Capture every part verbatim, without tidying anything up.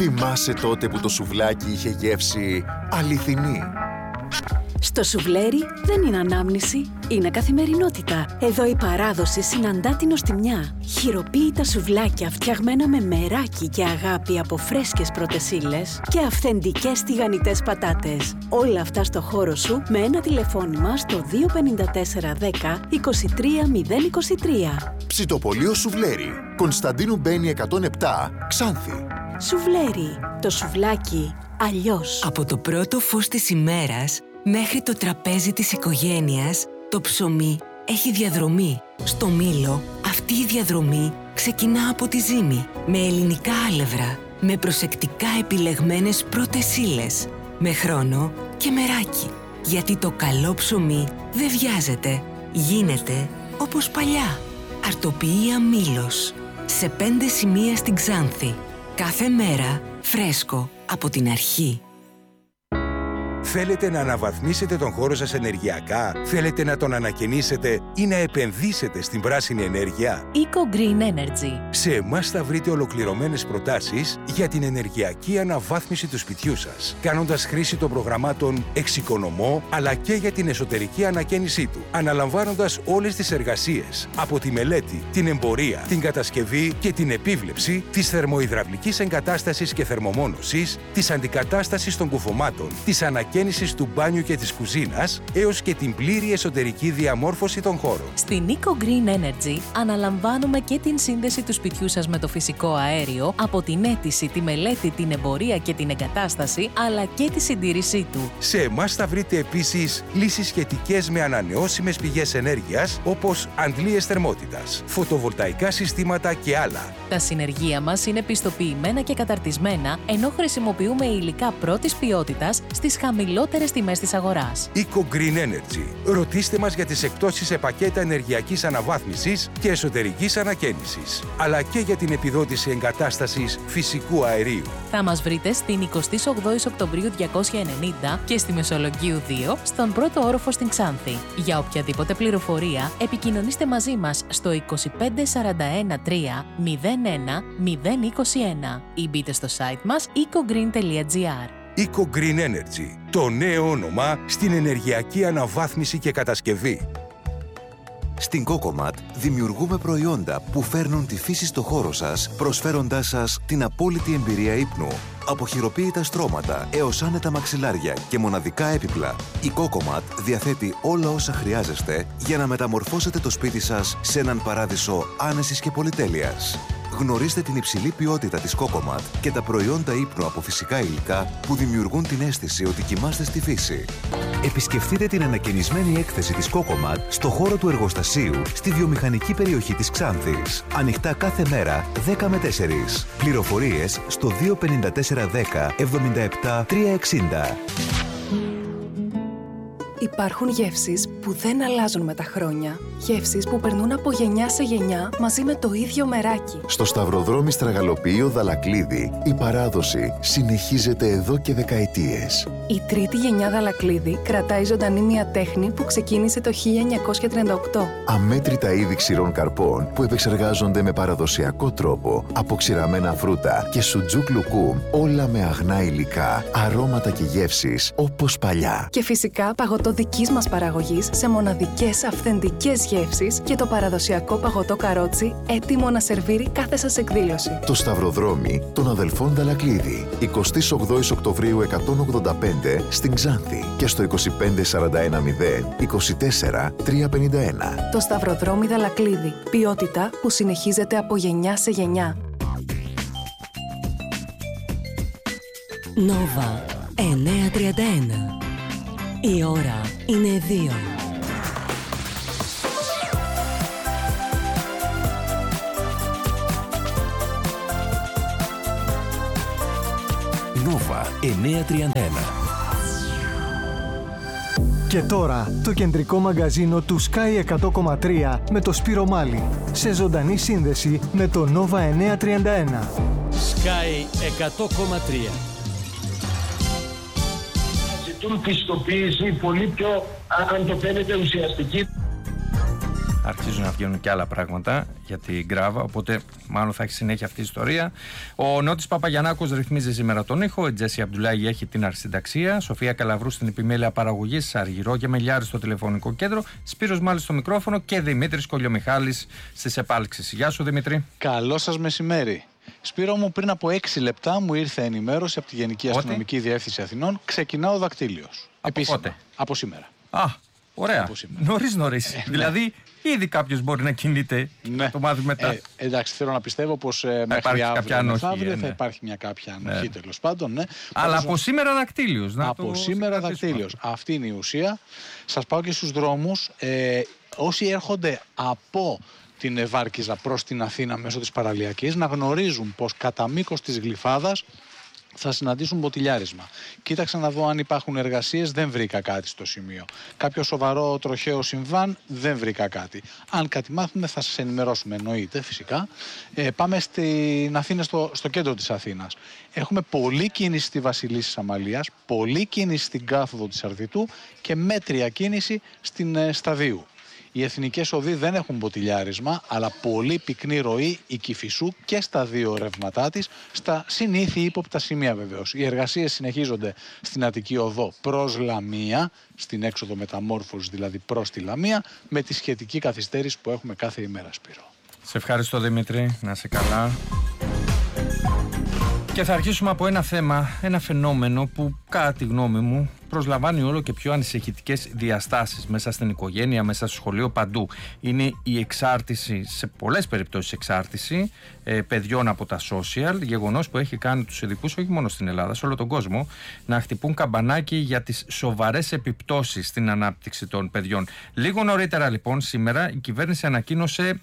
Θυμάσαι τότε που το σουβλάκι είχε γεύση αληθινή? Στο σουβλέρι δεν είναι ανάμνηση, είναι καθημερινότητα. Εδώ η παράδοση συναντά την νοστιμιά. Χειροποίητα σουβλάκια φτιαγμένα με μεράκι και αγάπη από φρέσκες πρώτες ύλες και αυθεντικές τηγανιτές πατάτες. Όλα αυτά στο χώρο σου με ένα τηλεφώνημα στο δύο πέντε τέσσερα δέκα είκοσι τρία μηδέν είκοσι τρία. Ψητοπολείο Σουβλέρι, Κωνσταντίνου Μπένη εκατόν επτά, Ξάνθη. Σουβλέρι, το σουβλάκι αλλιώς. Από το πρώτο φως της ημέρας μέχρι το τραπέζι της οικογένειας, το ψωμί έχει διαδρομή. Στο Μήλο, αυτή η διαδρομή ξεκινά από τη ζύμη, με ελληνικά άλευρα, με προσεκτικά επιλεγμένες πρώτες ύλες, με χρόνο και μεράκι. Γιατί το καλό ψωμί δεν βιάζεται, γίνεται όπως παλιά. Αρτοποιία Μήλος, σε πέντε σημεία στην Ξάνθη. Κάθε μέρα φρέσκο από την αρχή. Θέλετε να αναβαθμίσετε τον χώρο σας ενεργειακά? Θέλετε να τον ανακαινήσετε ή να επενδύσετε στην πράσινη ενέργεια? Eco Green Energy. Σε εμάς θα βρείτε ολοκληρωμένες προτάσεις για την ενεργειακή αναβάθμιση του σπιτιού σας, κάνοντας χρήση των προγραμμάτων Εξοικονομώ, αλλά και για την εσωτερική ανακαίνισή του, αναλαμβάνοντας όλες τις εργασίες, από τη μελέτη, την εμπορία, την κατασκευή και την επίβλεψη της θερμοϊδραυλικής εγκατάστασης και θερμομόνωσης, της αντικατάστασης των κουφωμάτων, της ανακαίνισης του μπάνιου και της κουζίνας, έως και την πλήρη εσωτερική διαμόρφωση των χώρων. Στην Eco Green Energy αναλαμβάνουμε και την σύνδεση του σπιτιού σας με το φυσικό αέριο, από την αίτηση, τη μελέτη, την εμπορία και την εγκατάσταση, αλλά και τη συντήρησή του. Σε εμάς θα βρείτε επίσης λύσεις σχετικές με ανανεώσιμες πηγές ενέργειας, όπως αντλίες θερμότητας, φωτοβολταϊκά συστήματα και άλλα. Τα συνεργεία μας είναι πιστοποιημένα και καταρτισμένα, ενώ χρησιμοποιούμε υλικά πρώτης ποιότητας στις χαμηλότερες τιμές της αγοράς. Eco Green Energy. Ρωτήστε μας για τις εκπτώσεις σε πακέτα ενεργειακής αναβάθμισης και εσωτερικής ανακαίνισης, αλλά και για την επιδότηση εγκατάστασης φυσικού αερίου. Θα μας βρείτε στην εικοστή όγδοη Οκτωβρίου διακόσια ενενήντα και στη Μεσολογγίου δύο, στον πρώτο όροφο στην Ξάνθη. Για οποιαδήποτε πληροφορία, επικοινωνήστε μαζί μας στο είκοσι πέντε σαράντα ένα τρία μηδέν ένα μηδέν είκοσι ένα ή μπείτε στο site μας eco green τελεία gr. Eco Green Energy, το νέο όνομα στην ενεργειακή αναβάθμιση και κατασκευή. Στην Cocomat δημιουργούμε προϊόντα που φέρνουν τη φύση στο χώρο σας, προσφέροντάς σας την απόλυτη εμπειρία ύπνου. Από χειροποίητα στρώματα έως άνετα μαξιλάρια και μοναδικά έπιπλα, η Cocomat διαθέτει όλα όσα χρειάζεστε για να μεταμορφώσετε το σπίτι σας σε έναν παράδεισο άνεσης και πολυτέλειας. Γνωρίστε την υψηλή ποιότητα της Cocomat και τα προϊόντα ύπνου από φυσικά υλικά που δημιουργούν την αίσθηση ότι κοιμάστε στη φύση. Επισκεφτείτε την ανακαινισμένη έκθεση της Cocomat στο χώρο του εργοστασίου στη βιομηχανική περιοχή της Ξάνθης. Ανοιχτά κάθε μέρα δέκα με τέσσερις. Πληροφορίες στο δύο πέντε τέσσερα δέκα εβδομήντα επτά τριακόσια εξήντα. Υπάρχουν γεύσεις που δεν αλλάζουν με τα χρόνια. Γεύσεις που περνούν από γενιά σε γενιά μαζί με το ίδιο μεράκι. Στο Σταυροδρόμι Στραγαλοποιείο Δαλακλίδη, η παράδοση συνεχίζεται εδώ και δεκαετίες. Η τρίτη γενιά Δαλακλίδη κρατάει ζωντανή μια τέχνη που ξεκίνησε το χίλια εννιακόσια τριάντα οκτώ. Αμέτρητα είδη ξηρών καρπών που επεξεργάζονται με παραδοσιακό τρόπο από ξηραμένα φρούτα και σουτζούκ λουκούμ, όλα με αγνά υλικά, αρώματα και γεύσεις όπως παλιά. Και φυσικά παγωτό δικής μας παραγωγής σε μοναδικές αυθεντικές γεύσεις και το παραδοσιακό παγωτό καρότσι έτοιμο να σερβίρει κάθε σας εκδήλωση. Το Σταυροδρόμι των αδελφών Δαλακλίδη, εικοστή όγδοη Οκτωβρίου εκατόν ογδόντα πέντε στην Ξάνθη και στο είκοσι πέντε σαράντα ένα μηδέν είκοσι τέσσερα τριακόσια πενήντα ένα. Το Σταυροδρόμι Δαλακλίδη. Ποιότητα που συνεχίζεται από γενιά σε γενιά. Νόβα εννιακόσια τριάντα ένα. Η ώρα είναι δύο. Νόβα εννιακόσια τριάντα ένα. Και τώρα το κεντρικό μαγκαζίνο του Sky εκατό κόμμα τρία με το Σπύρο Μάλη, σε ζωντανή σύνδεση με το Νόβα εννιακόσια τριάντα ένα. Sky εκατό κόμμα τρία. Ζητούν πιστοποίηση πολύ πιο, αν το θέλετε, ουσιαστική. αρχίζουν να βγαίνουν και άλλα πράγματα για την Γκράβα, οπότε μάλλον θα έχει συνέχεια αυτή η ιστορία. Ο Νότης Παπαγιαννάκος ρυθμίζει σήμερα τον ήχο, η Τζέσι Αμπτουλάγη έχει την αρχισυνταξία, Σοφία Καλαβρού στην επιμέλεια παραγωγής, Αργυρό και Μελιάρη στο τηλεφωνικό κέντρο, Σπύρος Μάλης στο μικρόφωνο και Δημήτρης Κολιομιχάλης στις επάλξεις. Γεια σου Δημήτρη. Καλό σας μεσημέρι. Σπύρο μου, πριν από έξι λεπτά μου ήρθε ενημέρωση από τη Γενική Ότι? Αστυνομική Διεύθυνση Αθηνών. Ξεκινά ο δακτύλιος. Επίσημα. Πότε? Από σήμερα. Α, ωραία. Νωρίς νωρίς. Ε, δηλαδή, ήδη κάποιος μπορεί να κινείται. Ναι. Το μάθει μετά. Ε, εντάξει, θέλω να πιστεύω πως ε, μέχρι αύριο μεθαύριο θα υπάρχει μια κάποια ανοχή, ναι. τέλος πάντων. Ναι. Αλλά Πάντως, από σήμερα δακτύλιος. Από σήμερα δακτύλιος. Αυτή είναι η ουσία. Σας πάω και στους δρόμους. Ε, όσοι έρχονται από την Βάρκιζα προς την Αθήνα μέσω της παραλιακής να γνωρίζουν πως κατά μήκος της Γλυφάδας θα συναντήσουν μποτιλιάρισμα. Κοίταξα να δω αν υπάρχουν εργασίες, δεν βρήκα κάτι στο σημείο. Κάποιο σοβαρό τροχαίο συμβάν, δεν βρήκα κάτι. Αν κάτι μάθουμε θα σας ενημερώσουμε, εννοείται φυσικά. Ε, πάμε στην Αθήνα, στο, στο κέντρο της Αθήνας. Έχουμε πολλή κίνηση στη Βασιλίσσης Αμαλίας, πολλή κίνηση στην κάθοδο της Αρδιτού και μέτρια κίνηση στην ε, Σταδίου. Οι εθνικές οδοί δεν έχουν μποτιλιάρισμα, αλλά πολύ πυκνή ροή η Κηφισού και στα δύο ρεύματά της, στα συνήθη ύποπτα σημεία βεβαίως. Οι εργασίες συνεχίζονται στην Αττική Οδό προς Λαμία, στην έξοδο μεταμόρφωσης δηλαδή προς τη Λαμία, με τη σχετική καθυστέρηση που έχουμε κάθε ημέρα, Σπύρο. Σε ευχαριστώ Δημήτρη, να είσαι καλά. Και θα αρχίσουμε από ένα θέμα, ένα φαινόμενο που κατά τη γνώμη μου προσλαμβάνει όλο και πιο ανησυχητικές διαστάσεις μέσα στην οικογένεια, μέσα στο σχολείο, παντού. Είναι η εξάρτηση, σε πολλές περιπτώσεις εξάρτηση ε, παιδιών από τα social, γεγονός που έχει κάνει τους ειδικούς όχι μόνο στην Ελλάδα, σε όλο τον κόσμο, να χτυπούν καμπανάκι για τις σοβαρές επιπτώσεις στην ανάπτυξη των παιδιών. Λίγο νωρίτερα λοιπόν σήμερα η κυβέρνηση ανακοίνωσε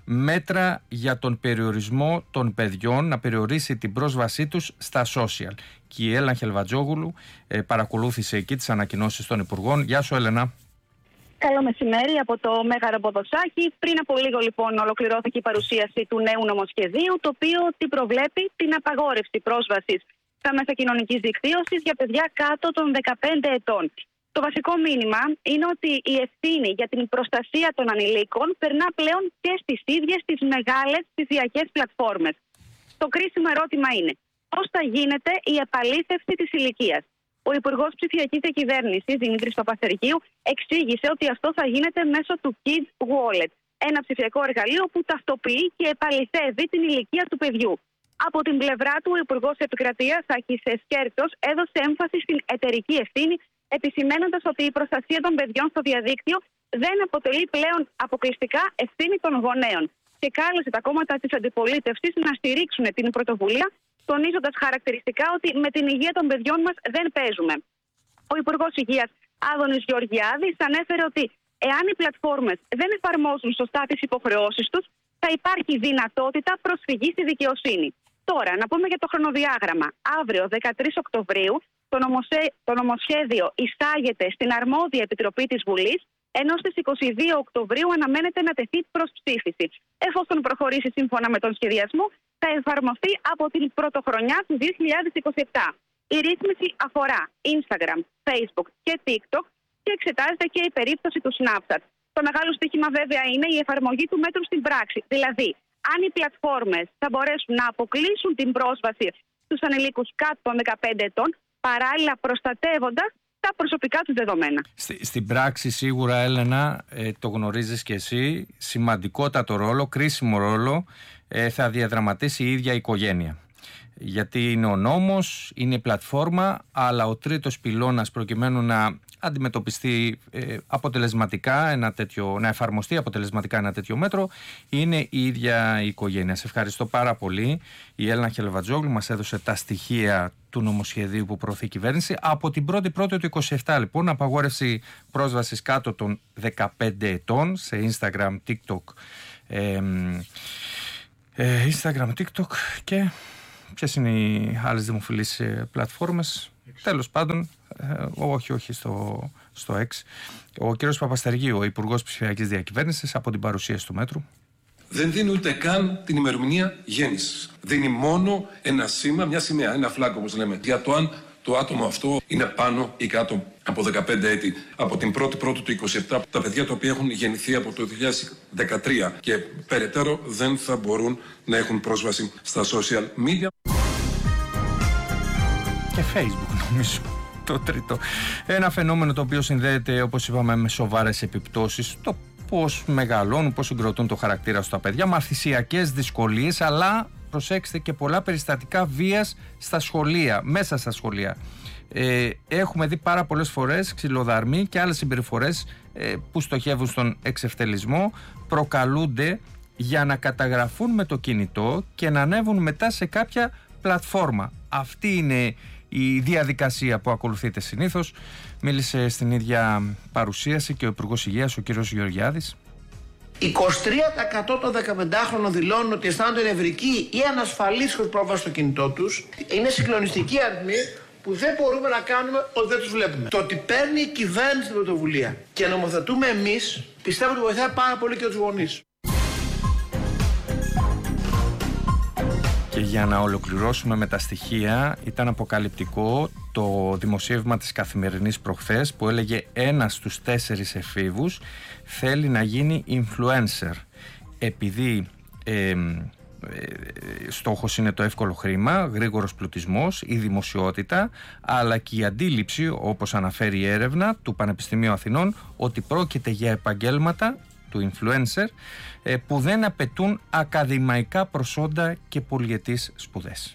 μέτρα για τον περιορισμό των παιδιών, να περιορίσει την πρόσβασή τους στα social. Και η Έλενα Χελβατζόγλου ε, παρακολούθησε εκεί τις ανακοινώσεις των Υπουργών. Γεια σου Έλενα. Καλό μεσημέρι από το Μέγαρο Ποδοσάκι. Πριν από λίγο λοιπόν ολοκληρώθηκε η παρουσίαση του νέου νομοσχεδίου, το οποίο τι προβλέπει? Την απαγόρευση πρόσβασης στα μέσα κοινωνικής δικτύωσης για παιδιά κάτω των δεκαπέντε ετών. Το βασικό μήνυμα είναι ότι η ευθύνη για την προστασία των ανηλίκων περνά πλέον και στις ίδιες τις μεγάλες ψηφιακές πλατφόρμες. Το κρίσιμο ερώτημα είναι πώς θα γίνεται η επαλήθευση της ηλικίας. Ο Υπουργός Ψηφιακής Διακυβέρνησης, Δημήτρης Παπασεργίου, εξήγησε ότι αυτό θα γίνεται μέσω του Kids Wallet, ένα ψηφιακό εργαλείο που ταυτοποιεί και επαληθεύει την ηλικία του παιδιού. Από την πλευρά του, ο Υπουργός Επικρατείας, Άκης Σκέρτος, έδωσε έμφαση στην εταιρική ευθύνη, επισημαίνοντας ότι η προστασία των παιδιών στο διαδίκτυο δεν αποτελεί πλέον αποκλειστικά ευθύνη των γονέων. Και κάλεσε τα κόμματα της αντιπολίτευσης να στηρίξουν την πρωτοβουλία, τονίζοντας χαρακτηριστικά ότι με την υγεία των παιδιών μας δεν παίζουμε. Ο Υπουργός Υγείας Άδωνης Γεωργιάδης ανέφερε ότι εάν οι πλατφόρμες δεν εφαρμόζουν σωστά τις υποχρεώσεις τους, θα υπάρχει δυνατότητα προσφυγής στη δικαιοσύνη. Τώρα, να πούμε για το χρονοδιάγραμμα. Αύριο, δεκατρείς Οκτωβρίου, Το, νομοσέ... το νομοσχέδιο εισάγεται στην αρμόδια επιτροπή της Βουλής, ενώ στις είκοσι δύο Οκτωβρίου αναμένεται να τεθεί προς ψήφιση. Εφόσον προχωρήσει σύμφωνα με τον σχεδιασμό, θα εφαρμοστεί από την πρωτοχρονιά του δύο χιλιάδες είκοσι επτά. Η ρύθμιση αφορά Instagram, Facebook και TikTok και εξετάζεται και η περίπτωση του Snapchat. Το μεγάλο στοίχημα βέβαια είναι η εφαρμογή του μέτρου στην πράξη. Δηλαδή, αν οι πλατφόρμες θα μπορέσουν να αποκλείσουν την πρόσβαση στους ανηλίκους κάτω των δεκαπέντε ετών, παράλληλα προστατεύοντας τα προσωπικά τους δεδομένα. Στη, στην πράξη σίγουρα, Έλενα, ε, το γνωρίζεις και εσύ, σημαντικότατο ρόλο, κρίσιμο ρόλο ε, θα διαδραματίσει η ίδια η οικογένεια. Γιατί είναι ο νόμος, είναι η πλατφόρμα, αλλά ο τρίτος πυλώνας προκειμένου να αντιμετωπιστεί ε, αποτελεσματικά ένα τέτοιο, να εφαρμοστεί αποτελεσματικά ένα τέτοιο μέτρο, είναι η ίδια η οικογένεια. Σε ευχαριστώ πάρα πολύ. Η Έλενα Χελβατζόγλου μας έδωσε τα στοιχεία του νομοσχεδίου που προωθεί η κυβέρνηση. Από την πρώτη πρώτη του είκοσι επτά λοιπόν, απαγόρευση πρόσβασης κάτω των δεκαπέντε ετών σε Instagram, TikTok, ε, ε, Instagram, TikTok και ποιες είναι οι άλλες δημοφιλείς πλατφόρμες. Τέλος πάντων, ε, όχι, όχι στο, στο X. Ο κύριος Παπαστεργίου, ο Υπουργός Ψηφιακής Διακυβέρνησης, από την παρουσίαση του μέτρου. Δεν δίνει ούτε καν την ημερομηνία γέννησης. Δίνει μόνο ένα σήμα, μια σημαία, ένα φλάκ όπως λέμε, για το αν το άτομο αυτό είναι πάνω ή κάτω από δεκαπέντε έτη, από την πρώτη Πρώτου του είκοσι επτά, τα παιδιά τα οποία έχουν γεννηθεί από το δύο χιλιάδες δεκατρία και περαιτέρω δεν θα μπορούν να έχουν πρόσβαση στα social media. Και Facebook νομίζω. Το τρίτο. Ένα φαινόμενο το οποίο συνδέεται, όπως είπαμε, με σοβαρές επιπτώσεις, το πώς μεγαλώνουν, πώς συγκροτούν το χαρακτήρα στα παιδιά, μαθησιακές δυσκολίες, αλλά προσέξτε και πολλά περιστατικά βίας στα σχολεία, μέσα στα σχολεία. Ε, έχουμε δει πάρα πολλές φορές ξυλοδαρμοί και άλλες συμπεριφορές ε, που στοχεύουν στον εξευτελισμό, προκαλούνται για να καταγραφούν με το κινητό και να ανέβουν μετά σε κάποια πλατφόρμα. Αυτή είναι η διαδικασία που ακολουθείται συνήθως. Μίλησε στην ίδια παρουσίαση και ο Υπουργός Υγείας, ο κύριος Γεωργιάδης. είκοσι τρία τοις εκατό των δεκαπεντάχρονων δηλώνουν ότι αισθάνονται νευρικοί ή ανασφαλείς χωρίς πρόβαση στο κινητό τους. Είναι συγκλονιστική αριθμή που δεν μπορούμε να κάνουμε ότι δεν τους βλέπουμε. Το ότι παίρνει η κυβέρνηση την πρωτοβουλία και νομοθετούμε εμείς, πιστεύω ότι βοηθάει πάρα πολύ και τους γονείς. Και για να ολοκληρώσουμε με τα στοιχεία, ήταν αποκαλυπτικό το δημοσίευμα της Καθημερινής προχθές που έλεγε ένας στους τέσσερις εφήβους θέλει να γίνει influencer, επειδή ε, ε, στόχος είναι το εύκολο χρήμα, γρήγορος πλουτισμός, η δημοσιότητα, αλλά και η αντίληψη, όπως αναφέρει η έρευνα του Πανεπιστημίου Αθηνών, ότι πρόκειται για επαγγέλματα του influencer που δεν απαιτούν ακαδημαϊκά προσόντα και πολυετής σπουδές.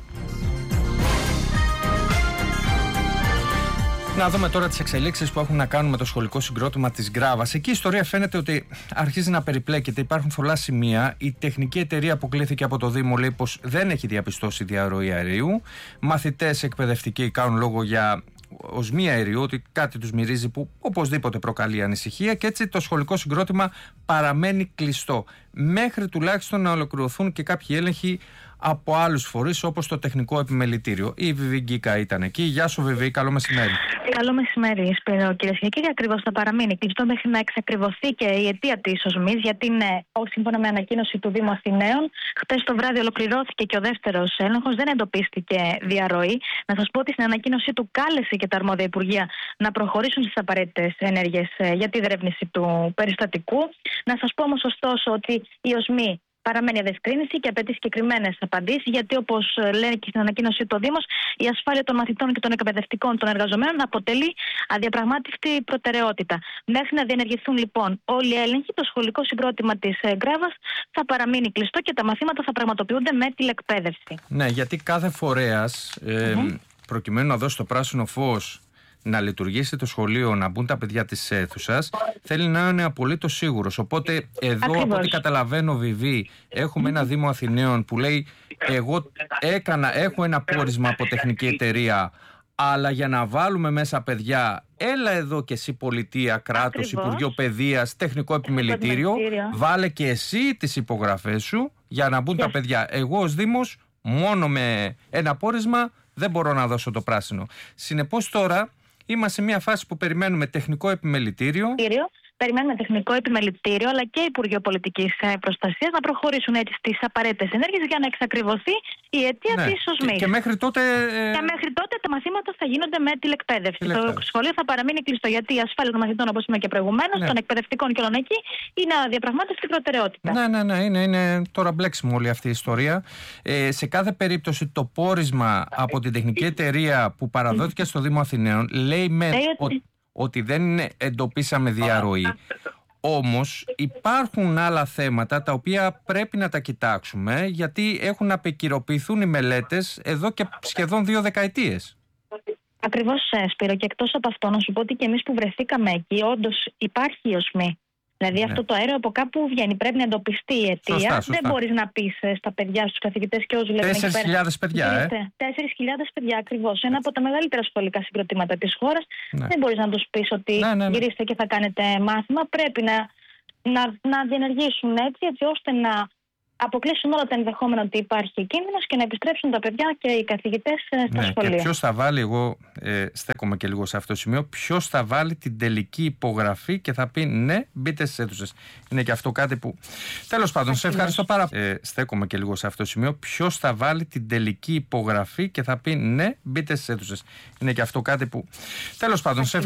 Να δούμε τώρα τις εξελίξεις που έχουν να κάνουν με το σχολικό συγκρότημα της Γκράβας. Εκεί η ιστορία φαίνεται ότι αρχίζει να περιπλέκεται, υπάρχουν πολλά σημεία. Η τεχνική εταιρεία που κλήθηκε από το Δήμο λέει πως δεν έχει διαπιστώσει διαρροή αερίου. Μαθητές εκπαιδευτικοί κάνουν λόγο για οσμή αερίου, ότι κάτι τους μυρίζει που οπωσδήποτε προκαλεί ανησυχία, και έτσι το σχολικό συγκρότημα παραμένει κλειστό μέχρι τουλάχιστον να ολοκληρωθούν και κάποιοι έλεγχοι από άλλους φορείς όπως το τεχνικό επιμελητήριο. Η Βιβί Γκίκα ήταν εκεί. Γεια σου Βιβί, καλό μεσημέρι. Καλό μεσημέρι, Σπύρο, κυρίες και κύριοι. Ακριβώς θα παραμείνει κλειστό μέχρι να εξακριβωθεί και η αιτία της οσμής, γιατί είναι, σύμφωνα με ανακοίνωση του Δήμου Αθηναίων, χτες το βράδυ ολοκληρώθηκε και ο δεύτερος έλεγχος, δεν εντοπίστηκε διαρροή. Να σας πω ότι στην ανακοίνωσή του κάλεσε και τα αρμόδια υπουργεία να προχωρήσουν στις απαραίτητες ενέργειες για τη διερεύνηση του περιστατικού. Να σας πω όμως ωστόσο ότι η οσμή παραμένει αδευκρίνηση και απαιτεί συγκεκριμένες απαντήσεις, γιατί όπως λένε και στην ανακοίνωση του Δήμος, η ασφάλεια των μαθητών και των εκπαιδευτικών των εργαζομένων αποτελεί αδιαπραγμάτευτη προτεραιότητα. Μέχρι να διενεργηθούν λοιπόν όλοι οι έλεγχοι, το σχολικό συγκρότημα της Γκράβας θα παραμείνει κλειστό και τα μαθήματα θα πραγματοποιούνται με τηλεκπαίδευση. Ναι, γιατί κάθε φορέας, ε, mm-hmm. προκειμένου να δώσει το πράσινο φως να λειτουργήσει το σχολείο, να μπουν τα παιδιά της αίθουσας, θέλει να είναι απολύτως σίγουρος. Οπότε εδώ, Ακριβώς. από ό,τι καταλαβαίνω, Βιβί, έχουμε ένα Δήμο Αθηναίων που λέει εγώ έκανα, έχω ένα πόρισμα από τεχνική εταιρεία, αλλά για να βάλουμε μέσα παιδιά, έλα εδώ και εσύ πολιτεία, κράτος, Ακριβώς. Υπουργείο Παιδείας, τεχνικό επιμελητήριο, βάλε και εσύ τις υπογραφές σου για να μπουν yes. τα παιδιά. Εγώ ως Δήμος μόνο με ένα πόρισμα δεν μπορώ να δώσω το πράσινο. Συνεπώς τώρα είμαστε σε μια φάση που περιμένουμε τεχνικό επιμελητήριο. Περιμένουμε τεχνικό επιμελητήριο αλλά και Υπουργείο Πολιτικής Προστασίας να προχωρήσουν έτσι στις απαραίτητες ενέργειες για να εξακριβωθεί η αιτία ναι. της οσμής. Και, και μέχρι τότε. Ε... Και μέχρι τότε τα μαθήματα θα γίνονται με τηλεκπαίδευση. τηλεκπαίδευση. Το σχολείο θα παραμείνει κλειστό, γιατί η ασφάλεια των μαθητών, όπως είπαμε και προηγουμένως, ναι. των εκπαιδευτικών και όλων εκεί, είναι αδιαπραγμάτευτη προτεραιότητα. Ναι, ναι, ναι. Είναι, είναι τώρα μπλέξιμο όλη αυτή η ιστορία. Ε, σε κάθε περίπτωση, το πόρισμα από την τεχνική εταιρεία που παραδόθηκε στο Δήμο Αθηναίων λέει με. ότι... ότι δεν εντοπίσαμε διαρροή. Όμως υπάρχουν άλλα θέματα τα οποία πρέπει να τα κοιτάξουμε, γιατί έχουν απεκυροποιηθούν οι μελέτες εδώ και σχεδόν δύο δεκαετίες. Ακριβώς, Σπύρο, και εκτός από αυτό να σου πω ότι και εμείς που βρεθήκαμε εκεί όντως υπάρχει η οσμή. Δηλαδή ναι. αυτό το αέριο από κάπου βγαίνει. Πρέπει να εντοπιστεί η αιτία. Σωστά, σωστά. Δεν μπορείς να πεις στα παιδιά, στους καθηγητές και όσους λέγανε. Τέσσερις χιλιάδες παιδιά, ε. Τέσσερις χιλιάδες παιδιά, ακριβώς. Ένα από τα μεγαλύτερα σχολικά συγκροτήματα της χώρας. Ναι. Δεν μπορείς να τους πεις ότι ναι, ναι, ναι. γυρίστε και θα κάνετε μάθημα. Πρέπει να, να, να διενεργήσουν έτσι, έτσι ώστε να αποκλείσουν όλα τα ενδεχόμενα ότι υπάρχει κίνδυνος και να επιστρέψουν τα παιδιά και οι καθηγητές στα ναι, σχολεία. Και ποιος θα βάλει, εγώ ε, στέκομαι και λίγο σε αυτό το σημείο, ποιος θα βάλει την τελική υπογραφή και θα πει ναι, μπείτε στις αίθουσες. Είναι και αυτό κάτι που. Τέλος πάντων, σε ευχαριστώ πάρα πολύ. Ε, στέκομαι και λίγο σε αυτό το σημείο. Ποιος θα βάλει την τελική υπογραφή και θα πει ναι, μπείτε στις αίθουσες. Είναι και αυτό κάτι που. Τέλος πάντων, σε